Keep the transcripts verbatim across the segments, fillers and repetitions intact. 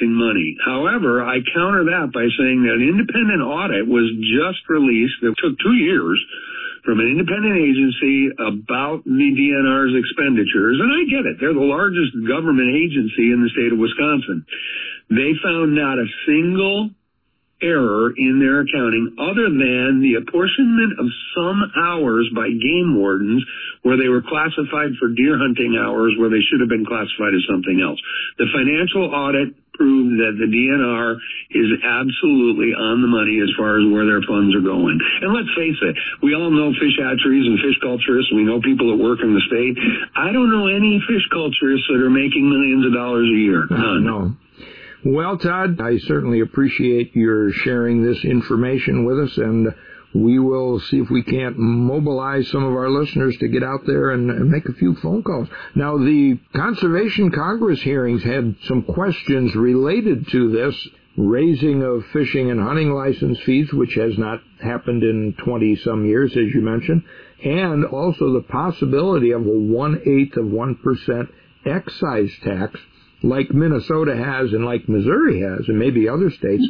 wasting money. However, I counter that by saying that an independent audit was just released. It took two years from an independent agency about the D N R's expenditures. And I get it. They're the largest government agency in the state of Wisconsin. They found not a single error in their accounting other than the apportionment of some hours by game wardens where they were classified for deer hunting hours where they should have been classified as something else. The financial audit proved that the D N R is absolutely on the money as far as where their funds are going. And let's face it, we all know fish hatcheries and fish culturists. We know people that work in the state. I don't know any fish culturists that are making millions of dollars a year. None. No. Well, Todd, I certainly appreciate your sharing this information with us, and we will see if we can't mobilize some of our listeners to get out there and, and make a few phone calls. Now, the Conservation Congress hearings had some questions related to this raising of fishing and hunting license fees, which has not happened in twenty-some years, as you mentioned, and also the possibility of a one-eighth of one percent excise tax like Minnesota has and like Missouri has and maybe other states.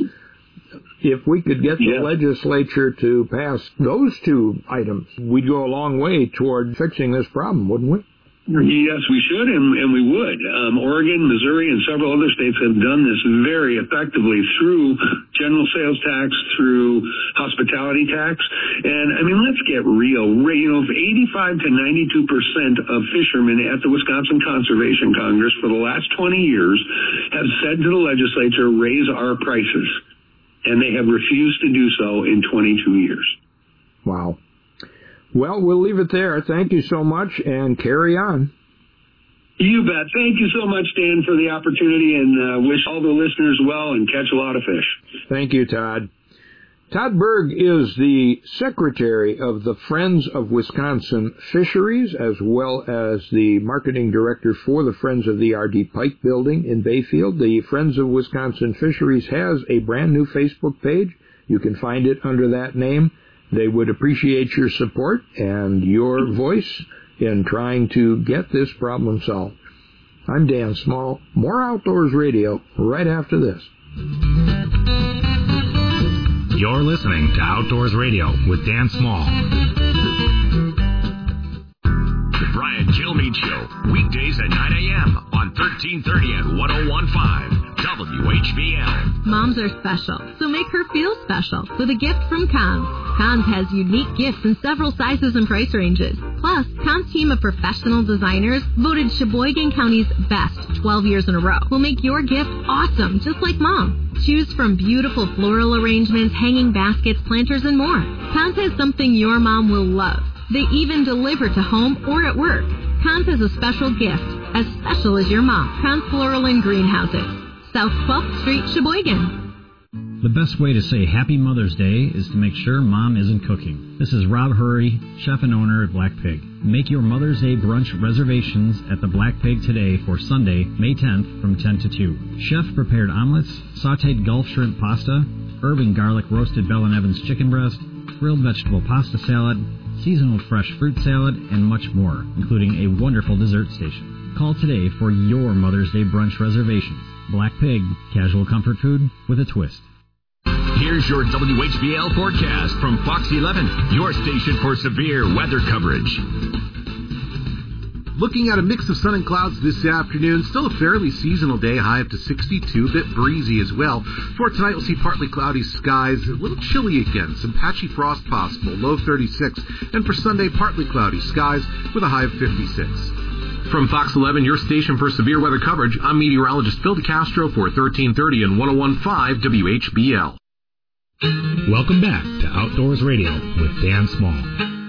If we could get the yeah. legislature to pass those two items, we'd go a long way toward fixing this problem, wouldn't we? Yes, we should, and, and we would. Um, Oregon, Missouri, and several other states have done this very effectively through general sales tax, through hospitality tax. And, I mean, let's get real. You know, eighty-five to ninety-two percent of fishermen at the Wisconsin Conservation Congress for the last twenty years have said to the legislature, raise our prices. And they have refused to do so in twenty-two years. Wow. Well, we'll leave it there. Thank you so much, and carry on. You bet. Thank you so much, Dan, for the opportunity, and uh, wish all the listeners well and catch a lot of fish. Thank you, Todd. Todd Berg is the secretary of the Friends of Wisconsin Fisheries, as well as the marketing director for the Friends of the R D Pike building in Bayfield. The Friends of Wisconsin Fisheries has a brand new Facebook page. You can find it under that name. They would appreciate your support and your voice in trying to get this problem solved. I'm Dan Small. More Outdoors Radio right after this. You're listening to Outdoors Radio with Dan Small. The Brian Kilmeade Show, weekdays at nine a.m. on thirteen thirty and ten fifteen. W H B L. Moms are special, so make her feel special with a gift from Cons. Cons has unique gifts in several sizes and price ranges. Plus, Cons' team of professional designers, voted Sheboygan County's best twelve years in a row, will make your gift awesome, just like Mom. Choose from beautiful floral arrangements, hanging baskets, planters, and more. Cons has something your mom will love. They even deliver to home or at work. Cons has a special gift, as special as your mom. Cons Floral and Greenhouses. South twelfth Street, Sheboygan. The best way to say Happy Mother's Day is to make sure Mom isn't cooking. This is Rob Hurry, chef and owner at Black Pig. Make your Mother's Day brunch reservations at the Black Pig today for Sunday, May tenth from ten to two. Chef prepared omelets, sautéed Gulf shrimp pasta, herb and garlic roasted Bell and Evans chicken breast, grilled vegetable pasta salad, seasonal fresh fruit salad, and much more, including a wonderful dessert station. Call today for your Mother's Day brunch reservations. Black Pig, casual comfort food with a twist. Here's your W H B L forecast from Fox eleven, your station for severe weather coverage. Looking at a mix of sun and clouds this afternoon, still a fairly seasonal day, high up to sixty-two, a bit breezy as well. For tonight, we'll see partly cloudy skies, a little chilly again, some patchy frost possible, low thirty-six. And for Sunday, partly cloudy skies with a high of fifty-six. From Fox eleven, your station for severe weather coverage, I'm meteorologist Phil DeCastro for thirteen thirty and ten fifteen W H B L. Welcome back to Outdoors Radio with Dan Small.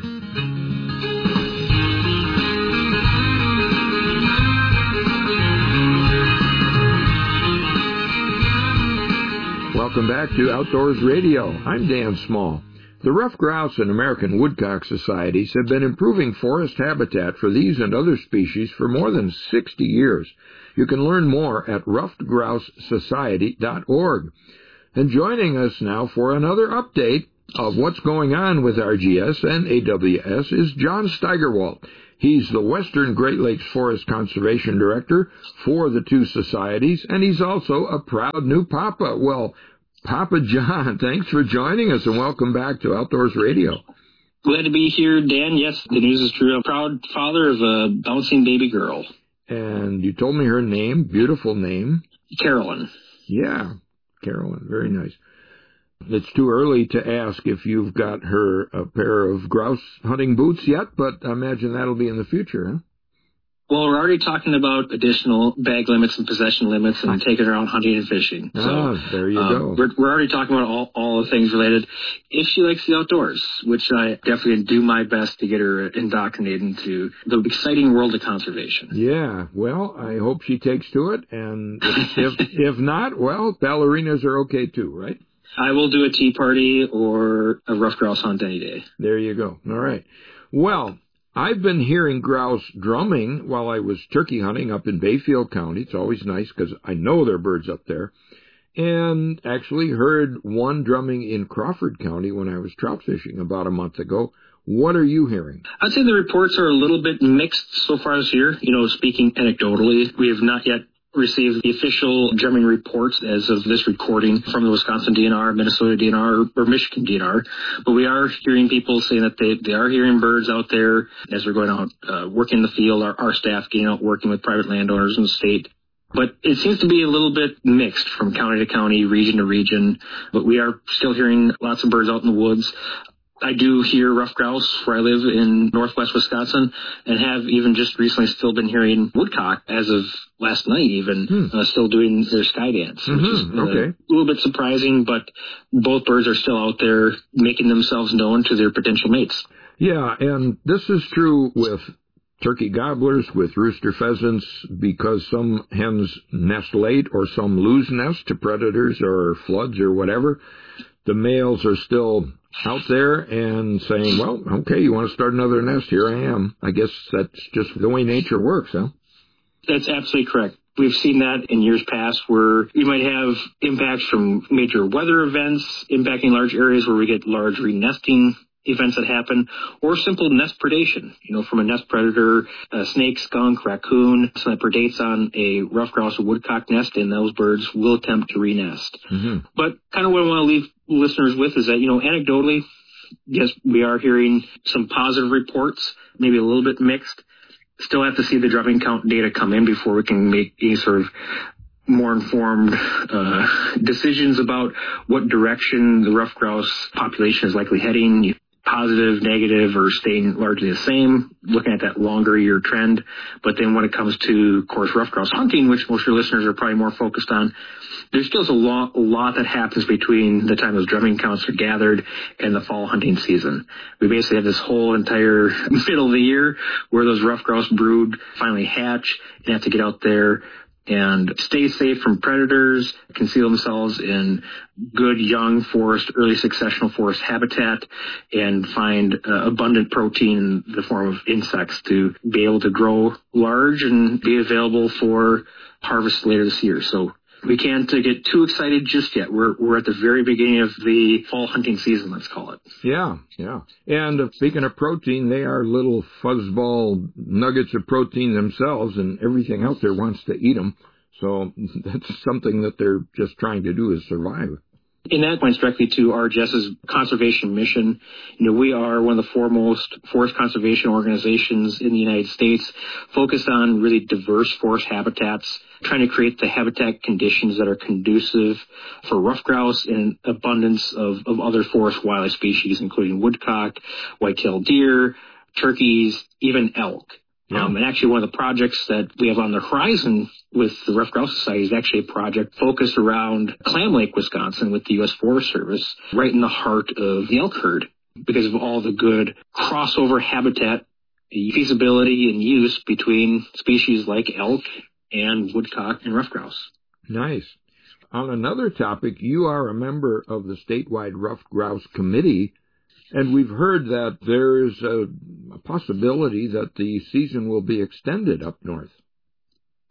Welcome back to Outdoors Radio. I'm Dan Small. The ruffed grouse and American woodcock societies have been improving forest habitat for these and other species for more than sixty years. You can learn more at ruffed grouse society dot org. And joining us now for another update of what's going on with R G S and A W S is John Steigerwalt. He's the Western Great Lakes Forest Conservation Director for the two societies, and he's also a proud new papa. Well, Papa John, thanks for joining us, and welcome back to Outdoors Radio. Glad to be here, Dan. Yes, the news is true. I'm a proud father of a bouncing baby girl. And you told me her name, beautiful name. Carolyn. Yeah, Carolyn, very nice. It's too early to ask if you've got her a pair of grouse hunting boots yet, but I imagine that'll be in the future, huh? Well, we're already talking about additional bag limits and possession limits and taking her out hunting and fishing. So, ah, there you um, go. We're, we're already talking about all, all the things related. If she likes the outdoors, which I definitely do my best to get her indoctrinated into the exciting world of conservation. Yeah, well, I hope she takes to it, and if, if, if not, well, ballerinas are okay too, right? I will do a tea party or a rough grouse hunt any day. There you go. All right. Well, I've been hearing grouse drumming while I was turkey hunting up in Bayfield County. It's always nice because I know there are birds up there. And actually heard one drumming in Crawford County when I was trout fishing about a month ago. What are you hearing? I'd say the reports are a little bit mixed so far this year. You know, speaking anecdotally, we have not yet received the official drumming reports as of this recording from the Wisconsin D N R, Minnesota D N R, or Michigan D N R. But we are hearing people saying that they, they are hearing birds out there as they're going out uh, working in the field, our, our staff getting out working with private landowners in the state. But it seems to be a little bit mixed from county to county, region to region. But we are still hearing lots of birds out in the woods. I do hear rough grouse where I live in northwest Wisconsin, and have even just recently still been hearing woodcock as of last night even, hmm. uh, still doing their sky dance, mm-hmm. which is uh, okay. a little bit surprising, but both birds are still out there making themselves known to their potential mates. Yeah, and this is true with turkey gobblers, with rooster pheasants, because some hens nest late or some lose nest to predators or floods or whatever. The males are still out there and saying, well, okay, you want to start another nest? Here I am. I guess that's just the way nature works, huh? That's absolutely correct. We've seen that in years past where you might have impacts from major weather events impacting large areas where we get large re-nesting events that happen, or simple nest predation, you know, from a nest predator, a snake, skunk, raccoon, so that predates on a rough grouse or woodcock nest, and those birds will attempt to re-nest. Mm-hmm. But kind of what I want to leave listeners with is that, you know, anecdotally, yes, we are hearing some positive reports, maybe a little bit mixed. Still have to see the drumming count data come in before we can make any sort of more informed uh, decisions about what direction the rough grouse population is likely heading. Positive, negative, or staying largely the same, looking at that longer year trend. But then when it comes to, of course, rough grouse hunting, which most of your listeners are probably more focused on, there's still a lot, a lot that happens between the time those drumming counts are gathered and the fall hunting season. We basically have this whole entire middle of the year where those rough grouse brood finally hatch and have to get out there and stay safe from predators, conceal themselves in good young forest, early successional forest habitat, and find uh, abundant protein in the form of insects to be able to grow large and be available for harvest later this year. So we can't uh, get too excited just yet. We're we're at the very beginning of the fall hunting season, let's call it. Yeah, yeah. And uh, speaking of protein, they are little fuzzball nuggets of protein themselves, and everything out there wants to eat them. So that's something that they're just trying to do is survive. And that points directly to R G S's conservation mission. You know, we are one of the foremost forest conservation organizations in the United States, focused on really diverse forest habitats, trying to create the habitat conditions that are conducive for rough grouse and an abundance of, of other forest wildlife species, including woodcock, white-tailed deer, turkeys, even elk. Yeah. Um, and actually one of the projects that we have on the horizon with the Rough Grouse Society is actually a project focused around Clam Lake, Wisconsin, with the U S Forest Service, right in the heart of the elk herd, because of all the good crossover habitat, feasibility, and use between species like elk and woodcock and rough grouse. Nice. On another topic, you are a member of the statewide Rough Grouse Committee, and we've heard that there is a, a possibility that the season will be extended up north.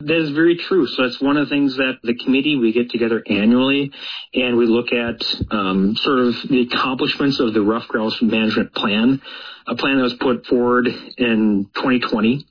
That is very true. So that's one of the things that the committee, we get together annually and we look at um, sort of the accomplishments of the rough grouse management plan, a plan that was put forward in twenty twenty.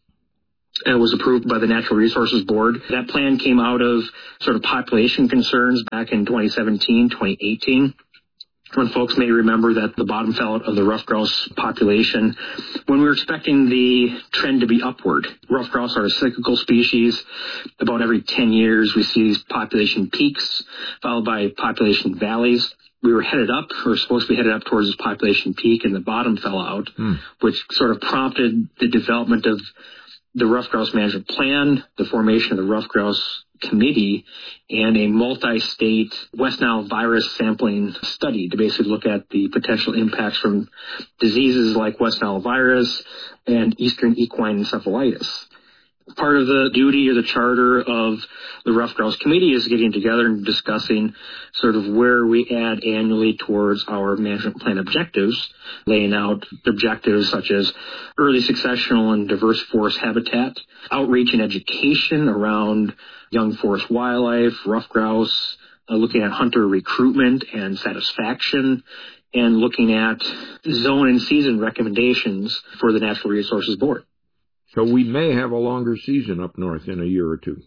It was approved by the Natural Resources Board. That plan came out of sort of population concerns back in twenty seventeen, twenty eighteen. When folks may remember that the bottom fell out of the rough grouse population when we were expecting the trend to be upward. Rough grouse are a cyclical species. About every ten years, we see these population peaks followed by population valleys. We were headed up, or supposed to be headed up towards this population peak, and the bottom fell out, hmm. which sort of prompted the development of the Rough Grouse Management Plan, the formation of the Rough Grouse Committee, and a multi-state West Nile virus sampling study to basically look at the potential impacts from diseases like West Nile virus and Eastern equine encephalitis. Part of the duty or the charter of the Rough Grouse Committee is getting together and discussing sort of where we add annually towards our management plan objectives, laying out objectives such as early successional and diverse forest habitat, outreach and education around young forest wildlife, rough grouse, uh, looking at hunter recruitment and satisfaction, and looking at zone and season recommendations for the Natural Resources Board. So we may have a longer season up north in a year or two.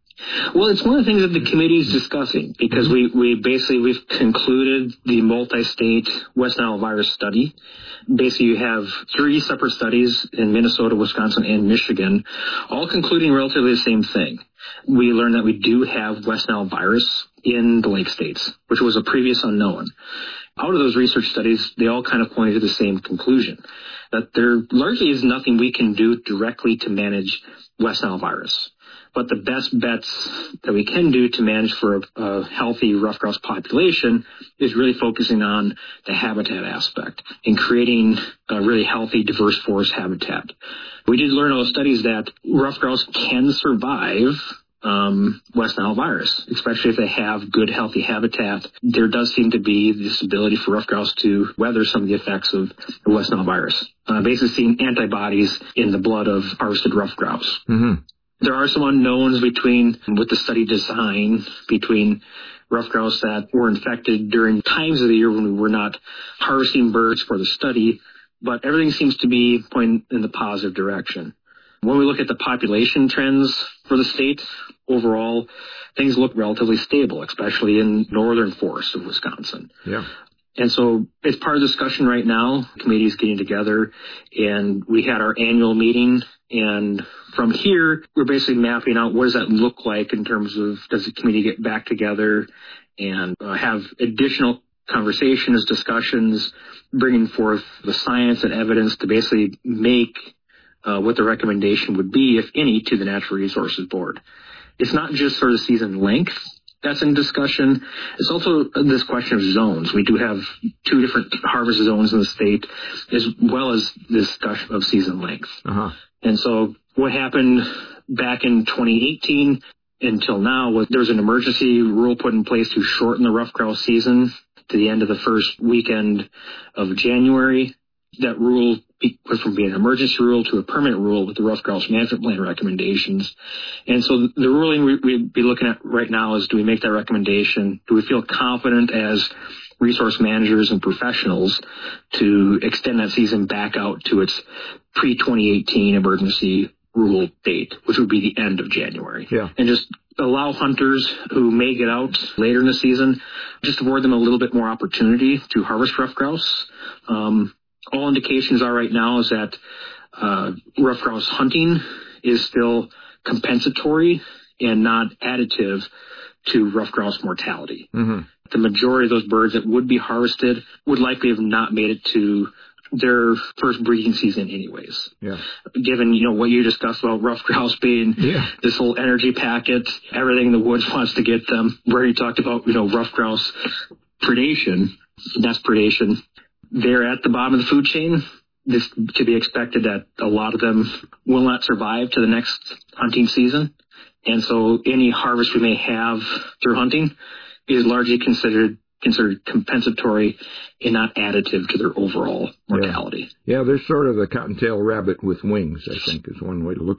Well, it's one of the things that the committee is discussing because we, we basically, we've concluded the multi-state West Nile virus study. Basically, you have three separate studies in Minnesota, Wisconsin, and Michigan, all concluding relatively the same thing. We learned that we do have West Nile virus in the lake states, which was a previous unknown. Out of those research studies, they all kind of pointed to the same conclusion, that there largely is nothing we can do directly to manage West Nile virus. But the best bets that we can do to manage for a, a healthy rough grouse population is really focusing on the habitat aspect and creating a really healthy, diverse forest habitat. We did learn in those studies that rough grouse can survive Um, West Nile virus, especially if they have good, healthy habitat. There does seem to be this ability for rough grouse to weather some of the effects of the West Nile virus. Uh, basically seeing antibodies in the blood of harvested rough grouse. Mm-hmm. There are some unknowns between, with the study design, between rough grouse that were infected during times of the year when we were not harvesting birds for the study, but everything seems to be pointing in the positive direction. When we look at the population trends for the state, overall, things look relatively stable, especially in northern forests of Wisconsin. Yeah. And so it's part of the discussion right now. The committee is getting together, and we had our annual meeting. And from here, we're basically mapping out what does that look like in terms of does the committee get back together and uh, have additional conversations, discussions, bringing forth the science and evidence to basically make Uh, what the recommendation would be, if any, to the Natural Resources Board. It's not just sort of season length that's in discussion. It's also this question of zones. We do have two different harvest zones in the state, as well as this discussion of season length. Uh-huh. And so what happened back in twenty eighteen until now was there was an emergency rule put in place to shorten the rough grouse season to the end of the first weekend of January. That rule went from being an emergency rule to a permanent rule with the Rough Grouse Management Plan recommendations. And so the ruling we, we'd be looking at right now is, do we make that recommendation? Do we feel confident as resource managers and professionals to extend that season back out to its pre twenty eighteen emergency rule date, which would be the end of January? Yeah. And just allow hunters who may get out later in the season, just afford them a little bit more opportunity to harvest rough grouse. Um, All indications are right now is that uh, rough grouse hunting is still compensatory and not additive to rough grouse mortality. Mm-hmm. The majority of those birds that would be harvested would likely have not made it to their first breeding season anyways. Yeah. Given, you know, what you discussed about rough grouse being yeah. this whole energy packet, everything in the woods wants to get them. We already talked about, you know, rough grouse predation, nest predation. They're at the bottom of the food chain. This to be expected that a lot of them will not survive to the next hunting season. And so any harvest we may have through hunting is largely considered considered compensatory and not additive to their overall mortality. Yeah, yeah, they're sort of the cottontail rabbit with wings, I think, is one way to look at it.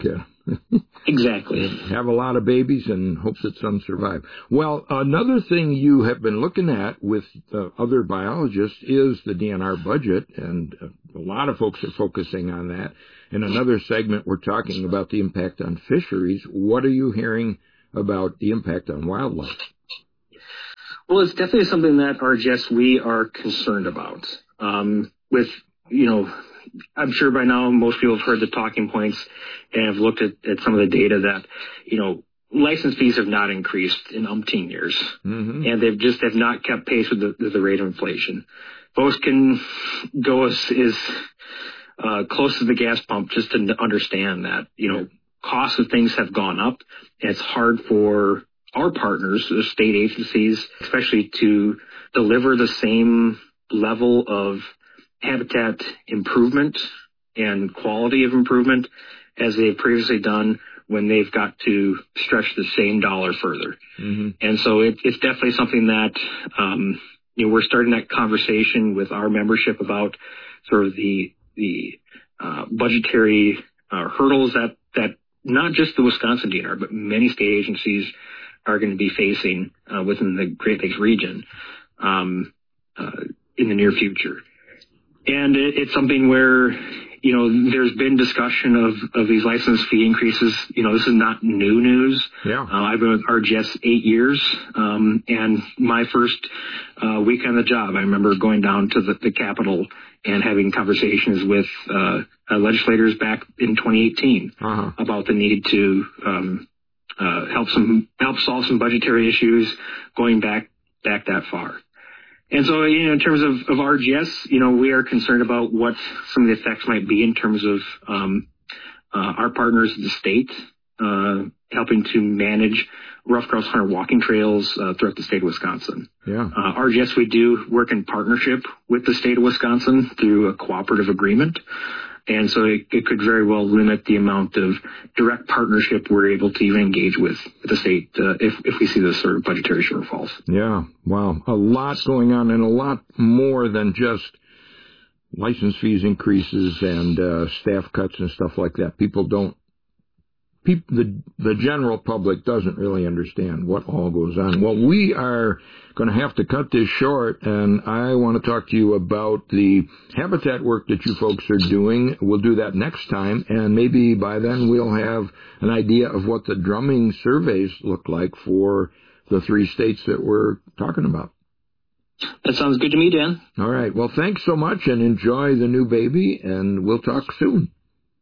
Exactly. Have a lot of babies and hope that some survive. Well, another thing you have been looking at with uh, other biologists is the D N R budget, and uh, a lot of folks are focusing on that. In another segment, we're talking about the impact on fisheries. What are you hearing about the impact on wildlife? Well, it's definitely something that R G S, we are concerned about. Um, with, you know, I'm sure by now most people have heard the talking points and have looked at, at some of the data that, you know, license fees have not increased in umpteen years. Mm-hmm. And they've just have not kept pace with the, with the rate of inflation. Folks can go as, as uh, close to the gas pump just to understand that, you know, costs of things have gone up, and it's hard for our partners, the state agencies, especially to deliver the same level of habitat improvement and quality of improvement as they've previously done when they've got to stretch the same dollar further. Mm-hmm. And so it, it's definitely something that, um, you know, we're starting that conversation with our membership about sort of the, the, uh, budgetary, uh, hurdles that, that not just the Wisconsin D N R, but many state agencies are going to be facing, uh, within the Great Lakes region, um, uh, in the near future. And it, it's something where, you know, there's been discussion of, of these license fee increases. You know, this is not new news. Yeah. Uh, I've been with R G S eight years. Um, and my first, uh, week on the job, I remember going down to the, the Capitol and having conversations with, uh, uh legislators back in twenty eighteen uh-huh. about the need to, um, uh, help some, help solve some budgetary issues going back, back that far. And so, you know, in terms of, of R G S, you know, we are concerned about what some of the effects might be in terms of um, uh, our partners in the state, uh, helping to manage rough grouse hunter walking trails uh, throughout the state of Wisconsin. Yeah. Uh, R G S, we do work in partnership with the state of Wisconsin through a cooperative agreement. And so it, it could very well limit the amount of direct partnership we're able to even engage with the state uh, if, if we see those sort of budgetary shortfalls. Yeah, wow. A lot going on, and a lot more than just license fees increases and uh, staff cuts and stuff like that. People don't, people, the, the general public doesn't really understand what all goes on. Well, we are going to have to cut this short, and I want to talk to you about the habitat work that you folks are doing. We'll do that next time, and maybe by then we'll have an idea of what the drumming surveys look like for the three states that we're talking about. That sounds good to me, Dan. All right. Well, thanks so much, and enjoy the new baby, and we'll talk soon.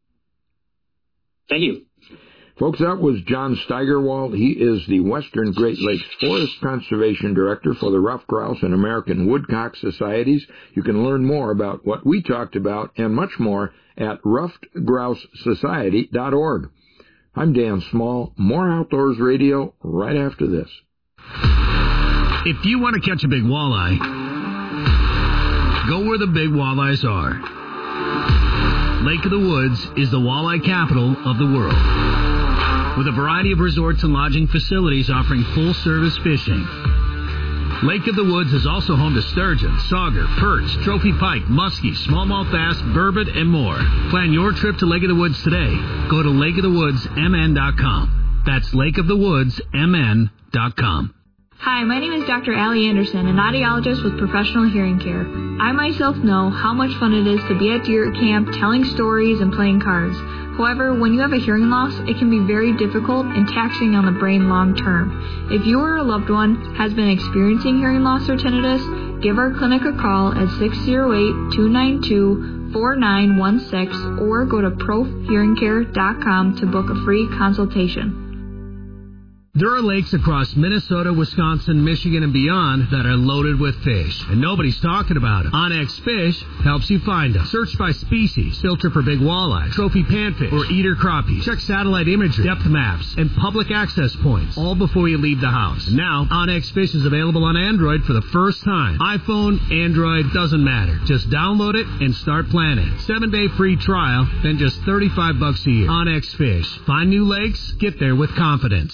Thank you. Folks, that was John Steigerwald. He is the Western Great Lakes Forest Conservation Director for the Ruffed Grouse and American Woodcock Societies. You can learn more about what we talked about and much more at ruffed grouse society dot org. I'm Dan Small. More Outdoors Radio right after this. If you want to catch a big walleye, go where the big walleyes are. Lake of the Woods is the walleye capital of the world, with a variety of resorts and lodging facilities offering full-service fishing. Lake of the Woods is also home to sturgeon, sauger, perch, trophy pike, muskie, smallmouth bass, burbot, and more. Plan your trip to Lake of the Woods today. Go to lake of the woods m n dot com. That's lake of the woods m n dot com. Hi, my name is Doctor Allie Anderson, an audiologist with Professional Hearing Care. I myself know how much fun it is to be at deer camp telling stories and playing cards. However, when you have a hearing loss, it can be very difficult and taxing on the brain long term. If you or a loved one has been experiencing hearing loss or tinnitus, give our clinic a call at six oh eight, two nine two, four nine one six or go to prof hearing care dot com to book a free consultation. There are lakes across Minnesota, Wisconsin, Michigan, and beyond that are loaded with fish, and nobody's talking about it. OnX Fish helps you find them. Search by species, filter for big walleye, trophy panfish, or eater crappies. Check satellite imagery, depth maps, and public access points, all before you leave the house. And now, OnX Fish is available on Android for the first time. iPhone, Android, doesn't matter. Just download it and start planning. Seven-day free trial, then just thirty-five bucks a year. OnX Fish. Find new lakes, get there with confidence.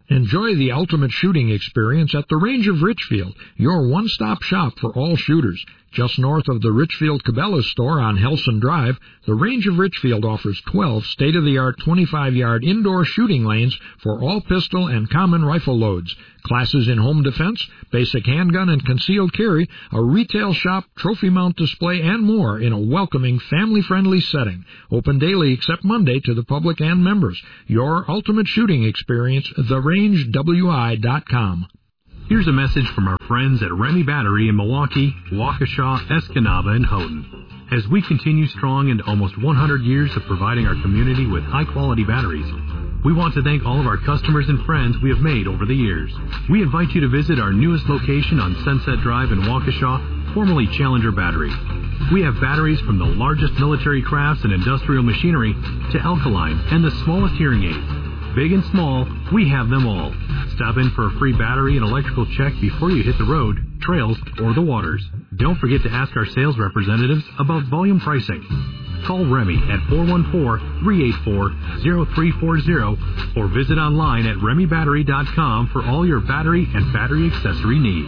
Enjoy the ultimate shooting experience at the Range of Richfield, your one-stop shop for all shooters. Just north of the Richfield Cabela's store on Helson Drive, the Range of Richfield offers twelve state-of-the-art twenty-five-yard indoor shooting lanes for all pistol and common rifle loads, classes in home defense, basic handgun and concealed carry, a retail shop, trophy mount display, and more in a welcoming, family-friendly setting. Open daily except Monday to the public and members. Your ultimate shooting experience, the range w i dot com. Here's a message from our friends at Remy Battery in Milwaukee, Waukesha, Escanaba, and Houghton. As we continue strong into almost one hundred years of providing our community with high-quality batteries, we want to thank all of our customers and friends we have made over the years. We invite you to visit our newest location on Sunset Drive in Waukesha, formerly Challenger Battery. We have batteries from the largest military crafts and industrial machinery to alkaline and the smallest hearing aids. Big and small, we have them all. Stop in for a free battery and electrical check before you hit the road, trails, or the waters. Don't forget to ask our sales representatives about volume pricing. Call Remy at four one four, three eight four, zero three four zero or visit online at remy battery dot com for all your battery and battery accessory needs.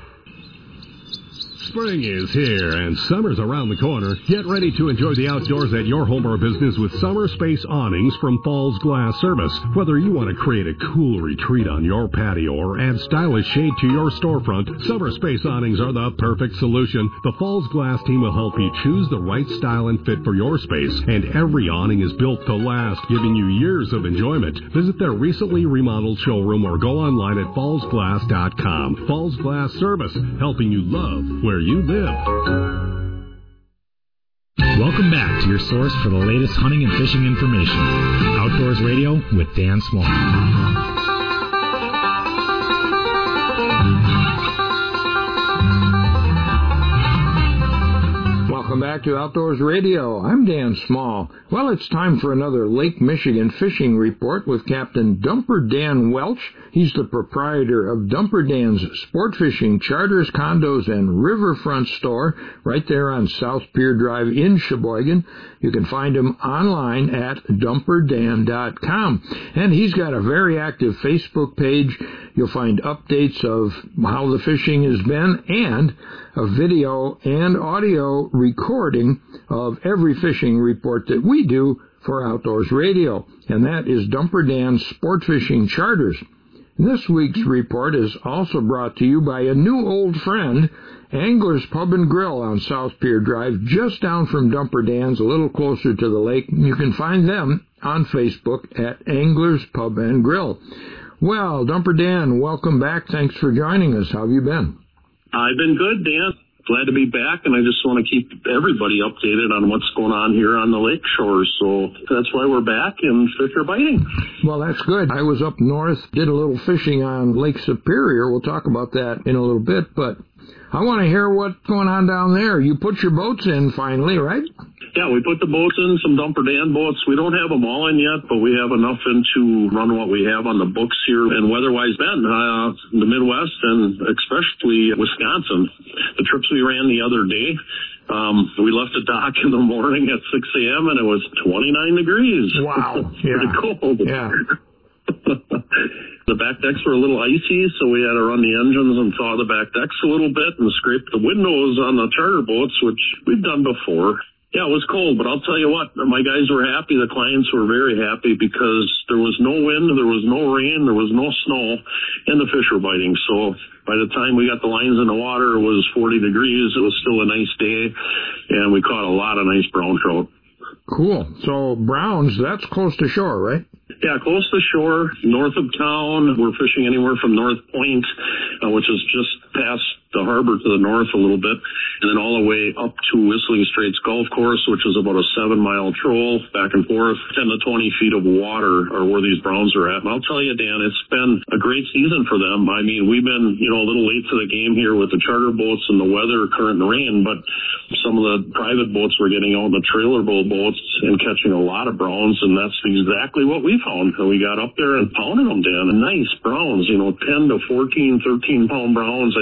Spring is here and summer's around the corner. Get ready to enjoy the outdoors at your home or business with Summer Space Awnings from Falls Glass Service. Whether you want to create a cool retreat on your patio or add stylish shade to your storefront, Summer Space Awnings are the perfect solution. The Falls Glass team will help you choose the right style and fit for your space, and every awning is built to last, giving you years of enjoyment. Visit their recently remodeled showroom or go online at falls glass dot com. Falls Glass Service, helping you love where you live. Welcome back to your source for the latest hunting and fishing information. Outdoors Radio with Dan Small. Welcome back to Outdoors Radio. I'm Dan Small. Well, it's time for another Lake Michigan fishing report with Captain Dumper Dan Welch. He's the proprietor of Dumper Dan's Sport Fishing Charters, Condos, and Riverfront store right there on South Pier Drive in Sheboygan. You can find him online at dumper dan dot com. And he's got a very active Facebook page. You'll find updates of how the fishing has been and a video and audio recording of every fishing report that we do for Outdoors Radio. And that is Dumper Dan's Sport Fishing Charters. This week's report is also brought to you by a new old friend, Anglers Pub and Grill on South Pier Drive, just down from Dumper Dan's, a little closer to the lake. You can find them on Facebook at Anglers Pub and Grill. Well, Dumper Dan, welcome back. Thanks for joining us. How have you been? I've been good, Dan. Glad to be back, and I just want to keep everybody updated on what's going on here on the lake shores. So that's why we're back, and fish are biting. Well, that's good. I was up north, did a little fishing on Lake Superior. We'll talk about that in a little bit, but I want to hear what's going on down there. You put your boats in finally, right? Yeah, we put the boats in, some Dumper Dan boats. We don't have them all in yet, but we have enough in to run what we have on the books here. And weather-wise, Ben, uh, the Midwest and especially Wisconsin, the trips we ran the other day, um, we left the dock in the morning at six a.m. and it was twenty-nine degrees. Wow. Yeah. Pretty cold. Yeah. The back decks were a little icy, so we had to run the engines and thaw the back decks a little bit and scrape the windows on the charter boats, which we've done before. Yeah, it was cold, but I'll tell you what, my guys were happy. The clients were very happy because there was no wind, there was no rain, there was no snow, and the fish were biting. So by the time we got the lines in the water, it was forty degrees. It was still a nice day, and we caught a lot of nice brown trout. Cool. So Browns, that's close to shore, right? Yeah, close to shore, north of town. We're fishing anywhere from North Point, uh, which is just past the harbor to the north a little bit, and then all the way up to Whistling Straits Golf Course, which is about a seven-mile troll back and forth. ten to twenty feet of water are where these browns are at. And I'll tell you, Dan, it's been a great season for them. I mean, we've been, you know, a little late to the game here with the charter boats and the weather, current and rain, but some of the private boats were getting out, the trailer boat boats, and catching a lot of browns, and that's exactly what we found. And we got up there and pounded them, Dan. And nice browns, you know, ten to fourteen, thirteen pound browns. I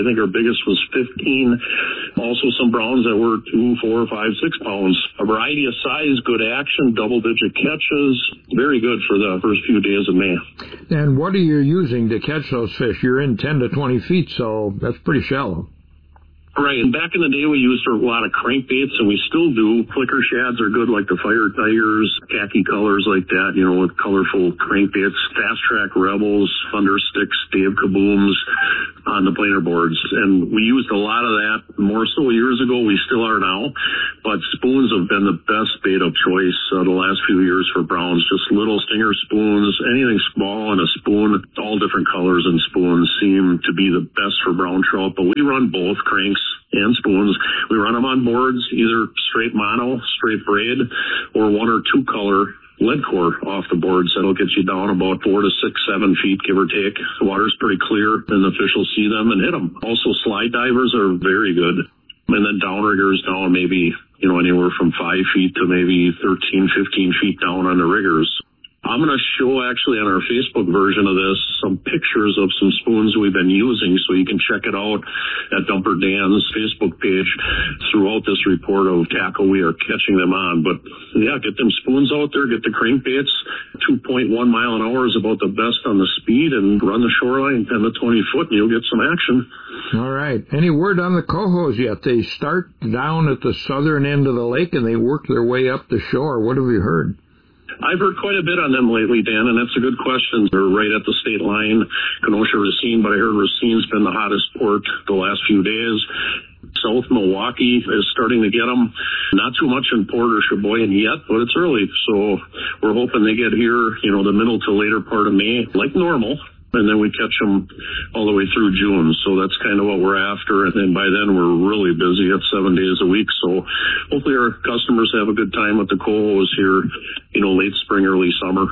I think our biggest was fifteen. Also some browns that were two, four, five, six pounds. A variety of size, good action, double-digit catches. Very good for the first few days of May. And what are you using to catch those fish? You're in ten to twenty feet, so that's pretty shallow. Right, and back in the day we used a lot of crankbaits, and we still do. Flicker shads are good, like the Fire Tigers, khaki colors like that, you know, with colorful crankbaits. Fast Track Rebels, Thunder Sticks, Dave Kabooms on the planer boards. And we used a lot of that more so years ago. We still are now. But spoons have been the best bait of choice uh, the last few years for browns. Just little stinger spoons, anything small in a spoon. All different colors and spoons seem to be the best for brown trout. But we run both cranks and spoons. We run them on boards, either straight mono, straight braid, or one or two color lead core off the boards. That'll get you down about four to six, seven feet, give or take. The water's pretty clear, and the fish will see them and hit them. Also, slide divers are very good. And then downriggers down maybe, you know, anywhere from five feet to maybe thirteen, fifteen feet down on the riggers. I'm going to show actually on our Facebook version of this some pictures of some spoons we've been using, so you can check it out at Dumper Dan's Facebook page throughout this report of tackle we are catching them on. But yeah, get them spoons out there, get the crankbaits. two point one mile an hour is about the best on the speed, and run the shoreline ten to twenty foot and you'll get some action. All right. Any word on the cohos yet? They start down at the southern end of the lake and they work their way up the shore. What have you heard? I've heard quite a bit on them lately, Dan, and that's a good question. They're right at the state line, Kenosha, Racine, but I heard Racine's been the hottest port the last few days. South Milwaukee is starting to get them. Not too much in Port or Sheboygan yet, but it's early, so we're hoping they get here, you know, the middle to later part of May, like normal. And then we catch them all the way through June. So that's kind of what we're after. And then by then we're really busy at seven days a week. So hopefully our customers have a good time with the cohos here, you know, late spring, early summer.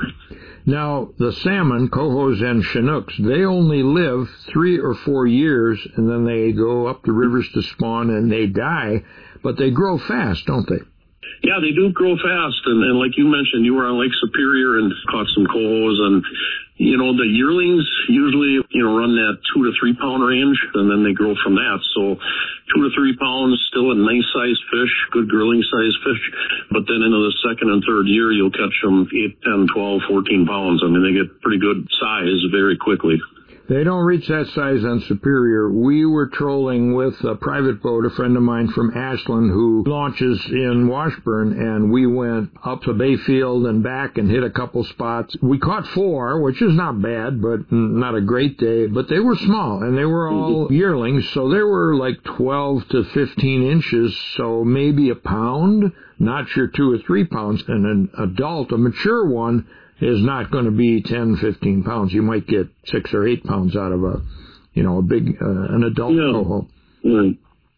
Now, the salmon, cohos and Chinooks, they only live three or four years, and then they go up the rivers to spawn and they die. But they grow fast, don't they? Yeah, they do grow fast. And, and like you mentioned, you were on Lake Superior and caught some cohos, and you know, the yearlings usually, you know, run that two to three pound range, and then they grow from that. So two to three pounds, still a nice sized fish, good grilling sized fish. But then into the second and third year, you'll catch them eight, ten, twelve, fourteen pounds. I mean, they get pretty good size very quickly. They don't reach that size on Superior. We were trolling with a private boat, a friend of mine from Ashland who launches in Washburn, and we went up to Bayfield and back and hit a couple spots. We caught four, which is not bad, but not a great day. But they were small, and they were all yearlings, so they were like twelve to fifteen inches, so maybe a pound, not sure two or three pounds. And an adult, a mature one, is not going to be ten, fifteen pounds. You might get six or eight pounds out of a, you know, a big, uh, an adult yeah. coho. Right.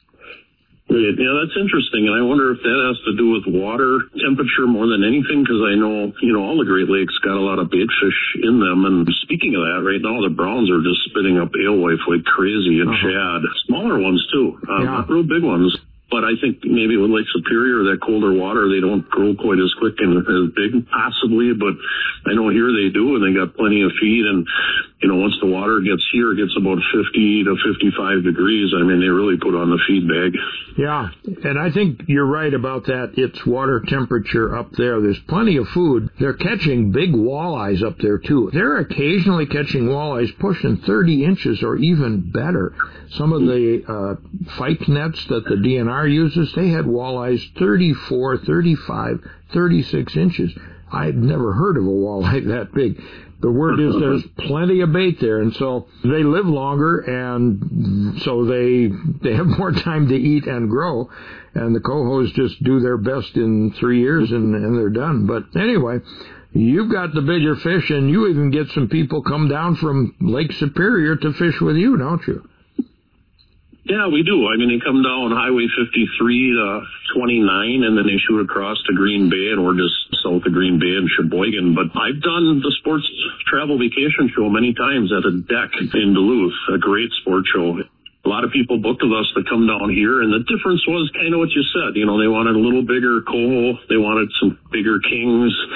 Yeah, that's interesting. And I wonder if that has to do with water temperature more than anything, because I know, you know, all the Great Lakes got a lot of bait fish in them. And speaking of that, right now the browns are just spitting up alewife like crazy, and uh-huh. shad. Smaller ones, too. Um, yeah. Not real big ones. But I think maybe with Lake Superior, that colder water, they don't grow quite as quick and as big, possibly. But I know here they do, and they got plenty of feed. And, you know, once the water gets here, it gets about fifty to fifty-five degrees. I mean, they really put on the feed bag. Yeah, and I think you're right about that. It's water temperature up there. There's plenty of food. They're catching big walleyes up there, too. They're occasionally catching walleyes pushing thirty inches or even better. Some of the uh, fight nets that the D N R uses, they had walleyes thirty-four, thirty-five, thirty-six inches. I'd never heard of a walleye that big. The word is there's plenty of bait there, and so they live longer, and so they they have more time to eat and grow, and the cohos just do their best in three years, and, and they're done. But anyway, you've got the bigger fish, and you even get some people come down from Lake Superior to fish with you, don't you? Yeah, we do. I mean, they come down Highway fifty-three to twenty-nine, and then they shoot across to Green Bay, and we're just south of Green Bay and Sheboygan. But I've done the sports travel vacation show many times at a deck in Duluth, a great sports show. A lot of people booked with us to come down here, and the difference was kind of what you said. You know, they wanted a little bigger coho. They wanted some bigger kings.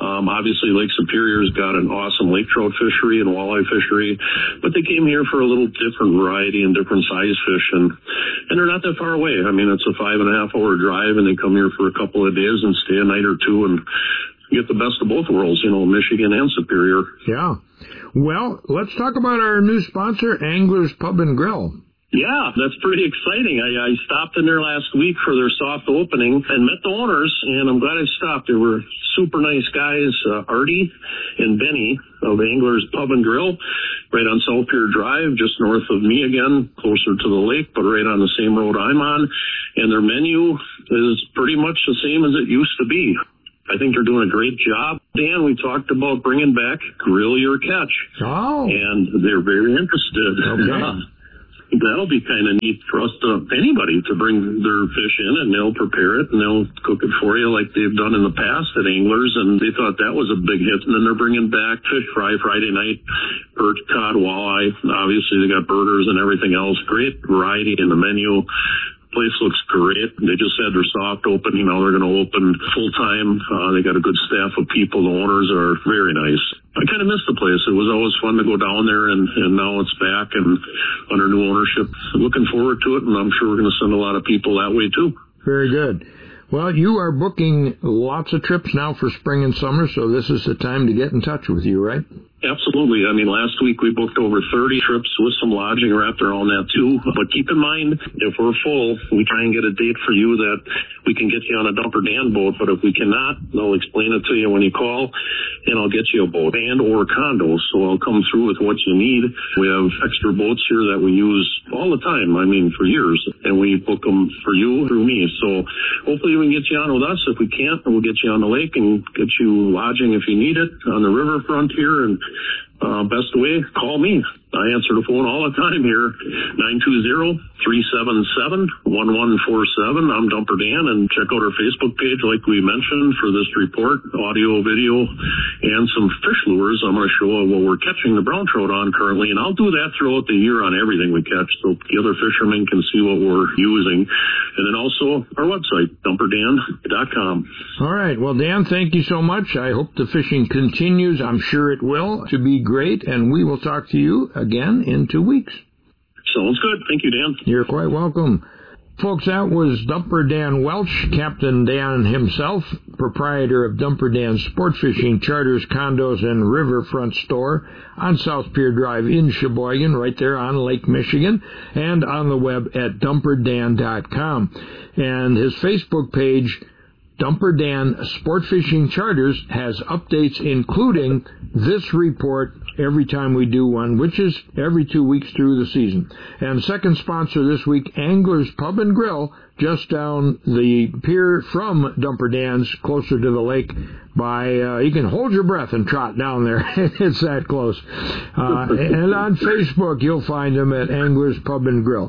Um, obviously, Lake Superior's got an awesome lake trout fishery and walleye fishery, but they came here for a little different variety and different size fish, and, and they're not that far away. I mean, it's a five and a half hour drive, and they come here for a couple of days and stay a night or two and get the best of both worlds, you know, Michigan and Superior. Yeah. Well, let's talk about our new sponsor, Anglers Pub and Grill. Yeah, that's pretty exciting. I, I stopped in there last week for their soft opening and met the owners, and I'm glad I stopped. They were super nice guys, uh, Artie and Benny of Anglers Pub and Grill, right on South Pier Drive, just north of me again, closer to the lake, but right on the same road I'm on. And their menu is pretty much the same as it used to be. I think they're doing a great job. Dan, we talked about bringing back Grill Your Catch. Oh. And they're very interested. Okay. Yeah. That'll be kind of neat for us to, anybody to bring their fish in, and they'll prepare it and they'll cook it for you like they've done in the past at Anglers, and they thought that was a big hit. And then they're bringing back fish fry Friday night, perch, cod, walleye. Obviously, they got burgers and everything else. Great variety in the menu. Place looks great. They just had their soft opening. Now they're going to open full time. Uh, they got a good staff of people. The owners are very nice. I kind of missed the place. It was always fun to go down there, and, and now it's back and under new ownership. Looking forward to it, and I'm sure we're going to send a lot of people that way too. Very good. Well, you are booking lots of trips now for spring and summer, so this is the time to get in touch with you, right? Absolutely. I mean, last week we booked over thirty trips with some lodging wrapped around that too. But keep in mind, if we're full, we try and get a date for you that we can get you on a Dumper Dan boat. But if we cannot, I'll explain it to you when you call, and I'll get you a boat and or condos. So I'll come through with what you need. We have extra boats here that we use all the time, I mean, for years, and we book them for you through me. So hopefully we can get you on with us. If we can't, we'll get you on the lake and get you lodging if you need it on the riverfront here. And Uh, best way, call me. I answer the phone all the time here, nine two zero, three seven seven, one one four seven. I'm Dumper Dan, and check out our Facebook page like we mentioned for this report, audio, video, and some fish lures. I'm going to show what we're catching the brown trout on currently, and I'll do that throughout the year on everything we catch so the other fishermen can see what we're using. And then also our website, dumper dan dot com. All right. Well, Dan, thank you so much. I hope the fishing continues. I'm sure it will. To be great, and we will talk to you again in two weeks. Sounds good. Thank you, Dan. You're quite welcome. Folks, that was Dumper Dan Welch, Captain Dan himself, proprietor of Dumper Dan Sport Fishing Charters, Condos, and Riverfront Store on South Pier Drive in Sheboygan, right there on Lake Michigan, and on the web at dumper dan dot com. And his Facebook page, Dumper Dan Sport Fishing Charters, has updates including this report every time we do one, which is every two weeks through the season. And second sponsor this week, Anglers Pub and Grill, just down the pier from Dumper Dan's, closer to the lake. By uh, you can hold your breath and trot down there. It's that close. Uh, and on Facebook, you'll find them at Anglers Pub and Grill.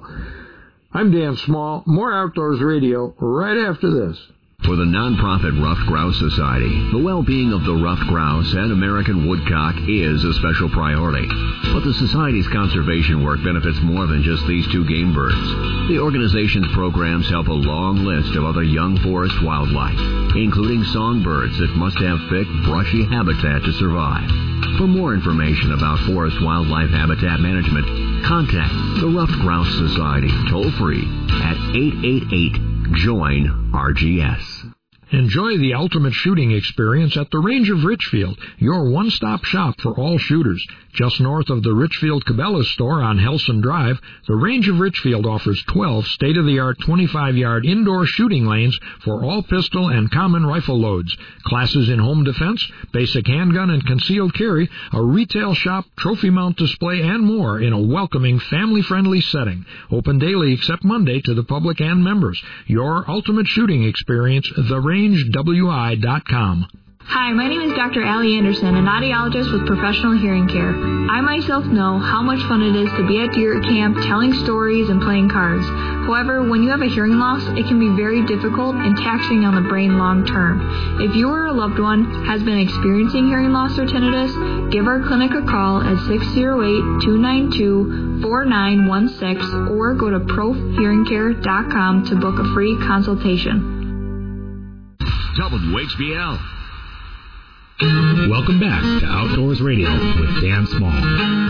I'm Dan Small. More Outdoors Radio right after this. For the nonprofit Ruffed Grouse Society, the well-being of the ruffed grouse and American woodcock is a special priority. But the Society's conservation work benefits more than just these two game birds. The organization's programs help a long list of other young forest wildlife, including songbirds that must have thick, brushy habitat to survive. For more information about forest wildlife habitat management, contact the Ruffed Grouse Society toll-free at eight eight eight, join R G S. Enjoy the ultimate shooting experience at the Range of Richfield, your one-stop shop for all shooters. Just north of the Richfield Cabela's store on Helson Drive, the Range of Richfield offers twelve state-of-the-art twenty-five-yard indoor shooting lanes for all pistol and common rifle loads, classes in home defense, basic handgun and concealed carry, a retail shop, trophy mount display, and more in a welcoming, family-friendly setting. Open daily except Monday to the public and members. Your ultimate shooting experience, the range w i dot com. Hi, my name is Doctor Allie Anderson, an audiologist with Professional Hearing Care. I myself know how much fun it is to be at deer camp telling stories and playing cards. However, when you have a hearing loss, it can be very difficult and taxing on the brain long term. If you or a loved one has been experiencing hearing loss or tinnitus, give our clinic a call at six oh eight, two nine two, four nine one six or go to prof hearing care dot com to book a free consultation. W H B L. Welcome back to Outdoors Radio with Dan Small.